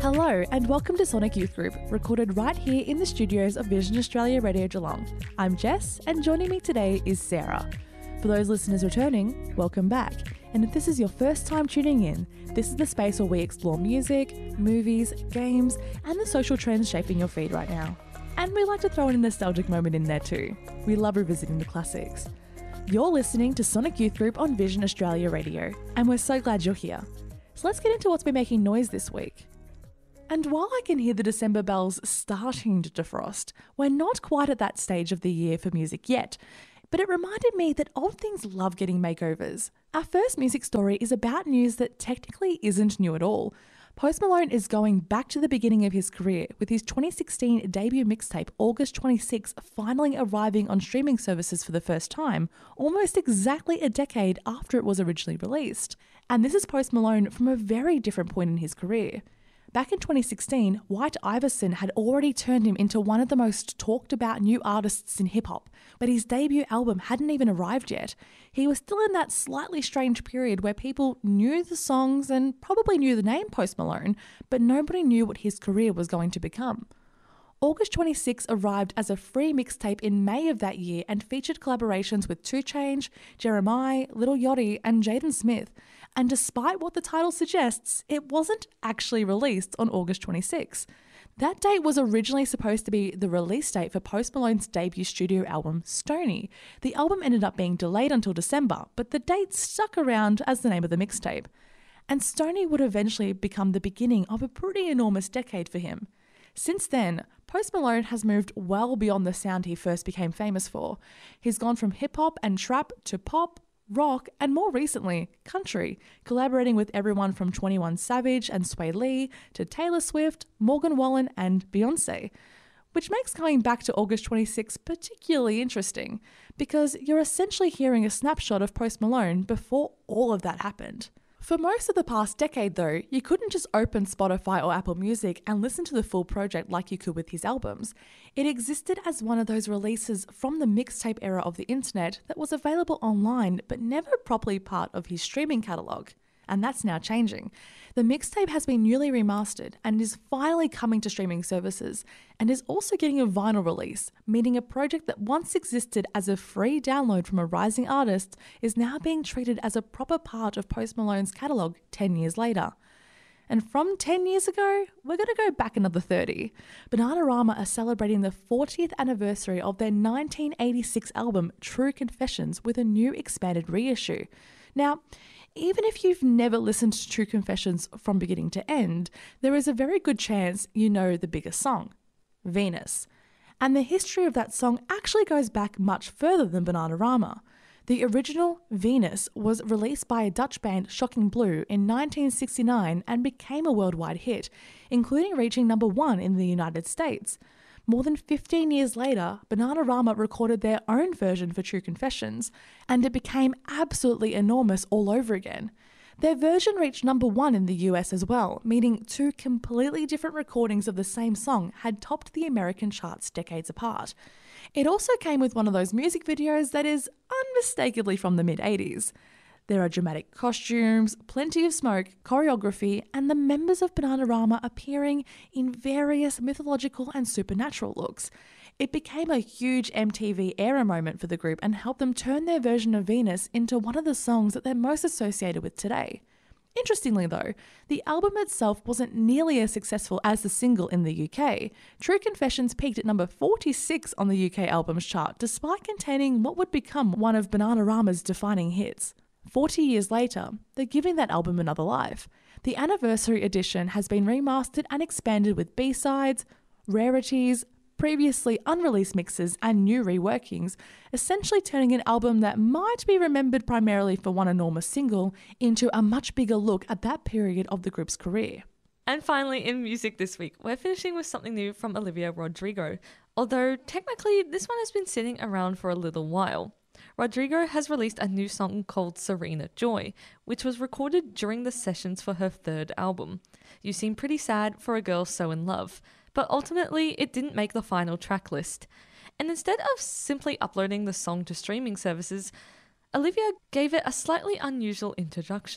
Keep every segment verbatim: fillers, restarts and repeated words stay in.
Hello and welcome to Sonic Youth Group, recorded right here in the studios of Vision Australia Radio Geelong. I'm Jess and joining me today is Sarah. For those listeners returning, welcome back. And if this is your first time tuning in, this is the space where we explore music, movies, games, and the social trends shaping your feed right now. And we like to throw in a nostalgic moment in there too. We love revisiting the classics. You're listening to Sonic Youth Group on Vision Australia Radio, and we're so glad you're here. So let's get into what's been making noise this week. And while I can hear the December bells starting to defrost, we're not quite at that stage of the year for music yet. But it reminded me that old things love getting makeovers. Our first music story is about news that technically isn't new at all. Post Malone is going back to the beginning of his career with his twenty sixteen debut mixtape August twenty-sixth finally arriving on streaming services for the first time, almost exactly a decade after it was originally released. And this is Post Malone from a very different point in his career. Back in twenty sixteen, White Iverson had already turned him into one of the most talked about new artists in hip-hop, but his debut album hadn't even arrived yet. He was still in that slightly strange period where people knew the songs and probably knew the name Post Malone, but nobody knew what his career was going to become. August twenty-sixth arrived as a free mixtape in May of that year and featured collaborations with two Chainz, Jeremiah, Lil Yachty and Jaden Smith. And despite what the title suggests, it wasn't actually released on August twenty-sixth. That date was originally supposed to be the release date for Post Malone's debut studio album, Stoney. The album ended up being delayed until December, but the date stuck around as the name of the mixtape. And Stoney would eventually become the beginning of a pretty enormous decade for him. Since then, Post Malone has moved well beyond the sound he first became famous for. He's gone from hip-hop and trap to pop, rock, and more recently, country, collaborating with everyone from twenty-one Savage and Sway Lee to Taylor Swift, Morgan Wallen, and Beyonce. Which makes coming back to August twenty-sixth particularly interesting, because you're essentially hearing a snapshot of Post Malone before all of that happened. For most of the past decade though, you couldn't just open Spotify or Apple Music and listen to the full project like you could with his albums. It existed as one of those releases from the mixtape era of the internet that was available online but never properly part of his streaming catalogue. And that's now changing. The mixtape has been newly remastered and is finally coming to streaming services, and is also getting a vinyl release, meaning a project that once existed as a free download from a rising artist is now being treated as a proper part of Post Malone's catalogue ten years later. And from ten years ago, we're going to go back another thirty. Bananarama are celebrating the fortieth anniversary of their nineteen eighty-six album True Confessions with a new expanded reissue. Now, even if you've never listened to True Confessions from beginning to end, there is a very good chance you know the biggest song, Venus. And the history of that song actually goes back much further than Bananarama. The original, Venus, was released by a Dutch band Shocking Blue in nineteen sixty-nine and became a worldwide hit, including reaching number one in the United States. More than fifteen years later, Bananarama recorded their own version for True Confessions, and it became absolutely enormous all over again. Their version reached number one in the U S as well, meaning two completely different recordings of the same song had topped the American charts decades apart. It also came with one of those music videos that is unmistakably from the mid-eighties. There are dramatic costumes, plenty of smoke, choreography, and the members of Bananarama appearing in various mythological and supernatural looks. It became a huge M T V era moment for the group and helped them turn their version of Venus into one of the songs that they're most associated with today. Interestingly though, the album itself wasn't nearly as successful as the single in the U K. True Confessions peaked at number forty-six on the U K albums chart despite containing what would become one of Bananarama's defining hits. Forty years later, they're giving that album another life. The anniversary edition has been remastered and expanded with B-sides, rarities, previously unreleased mixes and new reworkings, essentially turning an album that might be remembered primarily for one enormous single into a much bigger look at that period of the group's career. And finally, in music this week, we're finishing with something new from Olivia Rodrigo, although technically this one has been sitting around for a little while. Rodrigo has released a new song called Serena Joy, which was recorded during the sessions for her third album. You seem pretty sad for a girl so in love, but ultimately it didn't make the final track list. And instead of simply uploading the song to streaming services, Olivia gave it a slightly unusual introduction.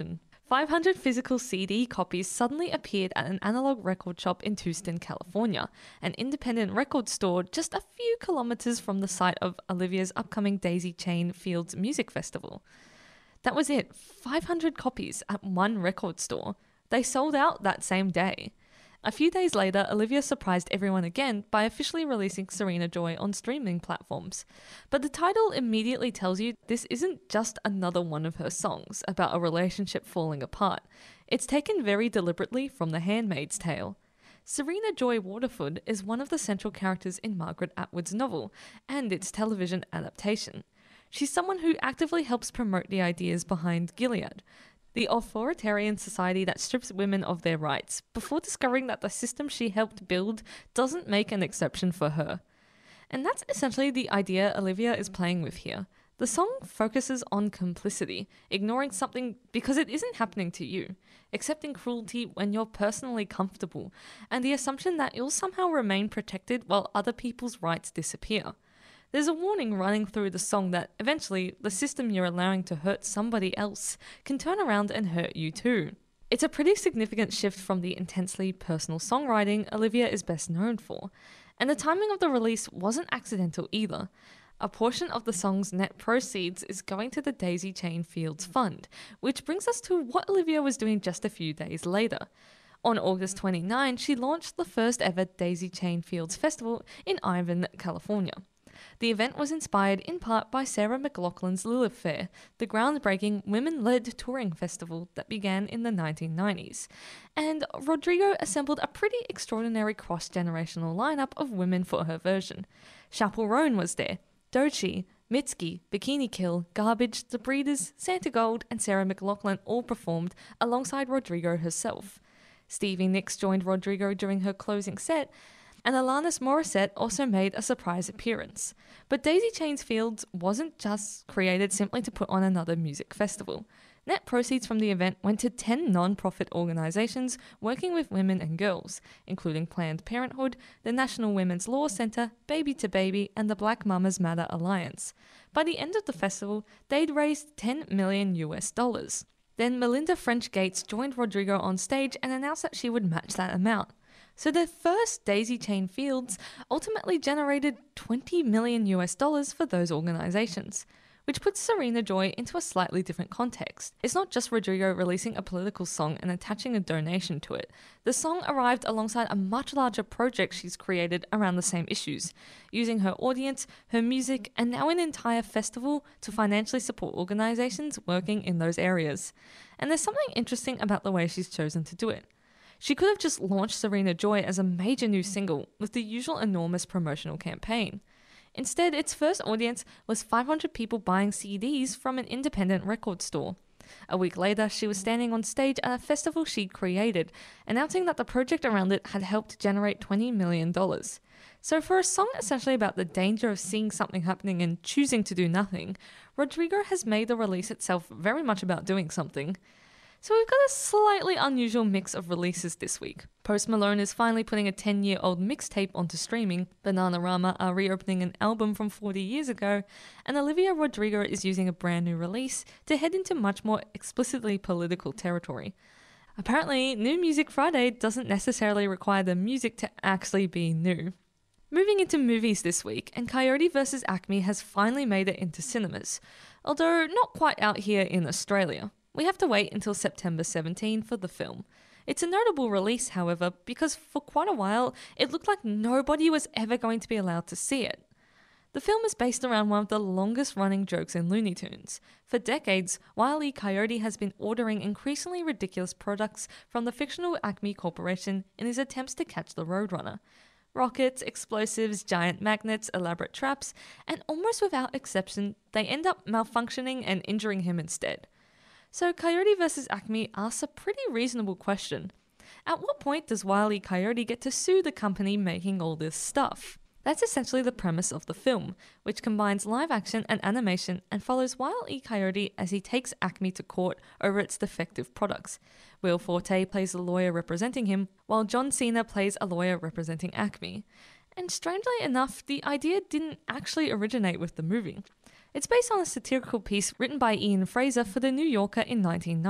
five hundred physical C D copies suddenly appeared at an analog record shop in Tucson, California, an independent record store just a few kilometers from the site of Olivia's upcoming Daisy Chain Fields Music Festival. That was it, five hundred copies at one record store. They sold out that same day. A few days later, Olivia surprised everyone again by officially releasing Serena Joy on streaming platforms. But the title immediately tells you this isn't just another one of her songs about a relationship falling apart. It's taken very deliberately from The Handmaid's Tale. Serena Joy Waterford is one of the central characters in Margaret Atwood's novel and its television adaptation. She's someone who actively helps promote the ideas behind Gilead, the authoritarian society that strips women of their rights, before discovering that the system she helped build doesn't make an exception for her. And that's essentially the idea Olivia is playing with here. The song focuses on complicity, ignoring something because it isn't happening to you, accepting cruelty when you're personally comfortable, and the assumption that you'll somehow remain protected while other people's rights disappear. There's a warning running through the song that eventually the system you're allowing to hurt somebody else can turn around and hurt you too. It's a pretty significant shift from the intensely personal songwriting Olivia is best known for, and the timing of the release wasn't accidental either. A portion of the song's net proceeds is going to the Daisy Chain Fields Fund, which brings us to what Olivia was doing just a few days later. On August twenty-ninth, she launched the first ever Daisy Chain Fields Festival in Irvine, California. The event was inspired in part by Sarah McLachlan's Lilith Fair, the groundbreaking women-led touring festival that began in the nineteen nineties. And Rodrigo assembled a pretty extraordinary cross-generational lineup of women for her version. Chappell Roan was there, Doechii, Mitski, Bikini Kill, Garbage, The Breeders, Santa Gold, and Sarah McLachlan all performed alongside Rodrigo herself. Stevie Nicks joined Rodrigo during her closing set, and Alanis Morissette also made a surprise appearance. But Daisy Chain Fields wasn't just created simply to put on another music festival. Net proceeds from the event went to ten non-profit organisations working with women and girls, including Planned Parenthood, the National Women's Law Centre, Baby to Baby, and the Black Mamas Matter Alliance. By the end of the festival, they'd raised ten million US dollars. Then Melinda French Gates joined Rodrigo on stage and announced that she would match that amount. So their first Daisy Chain Fields ultimately generated twenty million US dollars for those organisations, which puts Serena Joy into a slightly different context. It's not just Rodrigo releasing a political song and attaching a donation to it. The song arrived alongside a much larger project she's created around the same issues, using her audience, her music, and now an entire festival to financially support organisations working in those areas. And there's something interesting about the way she's chosen to do it. She could have just launched Serena Joy as a major new single with the usual enormous promotional campaign. Instead, its first audience was five hundred people buying C Ds from an independent record store. A week later, she was standing on stage at a festival she'd created, announcing that the project around it had helped generate twenty million dollars. So for a song essentially about the danger of seeing something happening and choosing to do nothing, Rodrigo has made the release itself very much about doing something. So we've got a slightly unusual mix of releases this week. Post Malone is finally putting a ten-year-old mixtape onto streaming, Bananarama are reopening an album from forty years ago, and Olivia Rodrigo is using a brand new release to head into much more explicitly political territory. Apparently, New Music Friday doesn't necessarily require the music to actually be new. Moving into movies this week, and Coyote versus Acme has finally made it into cinemas, although not quite out here in Australia. We have to wait until September seventeenth for the film. It's a notable release, however, because for quite a while, it looked like nobody was ever going to be allowed to see it. The film is based around one of the longest-running jokes in Looney Tunes. For decades, Wile E. Coyote has been ordering increasingly ridiculous products from the fictional Acme Corporation in his attempts to catch the Roadrunner. Rockets, explosives, giant magnets, elaborate traps, and almost without exception, they end up malfunctioning and injuring him instead. So Coyote versus Acme asks a pretty reasonable question. At what point does Wile E. Coyote get to sue the company making all this stuff? That's essentially the premise of the film, which combines live action and animation and follows Wile E. Coyote as he takes Acme to court over its defective products. Will Forte plays the lawyer representing him, while John Cena plays a lawyer representing Acme. And strangely enough, the idea didn't actually originate with the movie. It's based on a satirical piece written by Ian Fraser for The New Yorker in nineteen ninety,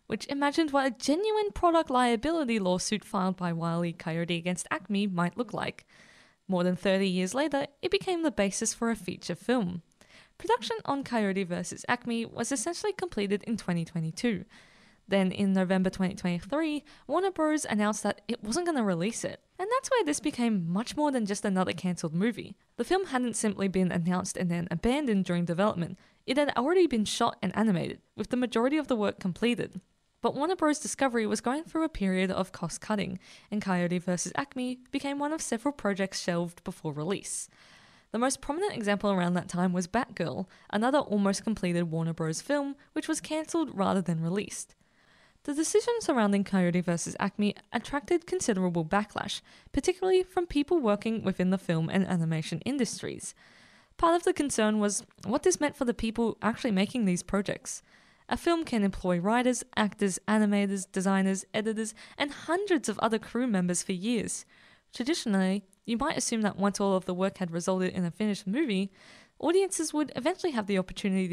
which imagined what a genuine product liability lawsuit filed by Wile E. Coyote against Acme might look like. More than thirty years later, it became the basis for a feature film. Production on Coyote versus. Acme was essentially completed in twenty twenty-two. Then in November twenty twenty-three, Warner Bros. Announced that it wasn't going to release it. And that's where this became much more than just another cancelled movie. The film hadn't simply been announced and then abandoned during development. It had already been shot and animated, with the majority of the work completed. But Warner Bros. Discovery was going through a period of cost cutting, and Coyote versus. Acme became one of several projects shelved before release. The most prominent example around that time was Batgirl, another almost completed Warner Bros. Film, which was cancelled rather than released. The decision surrounding Coyote versus. Acme attracted considerable backlash, particularly from people working within the film and animation industries. Part of the concern was what this meant for the people actually making these projects. A film can employ writers, actors, animators, designers, editors, and hundreds of other crew members for years. Traditionally, you might assume that once all of the work had resulted in a finished movie, audiences would eventually have the opportunity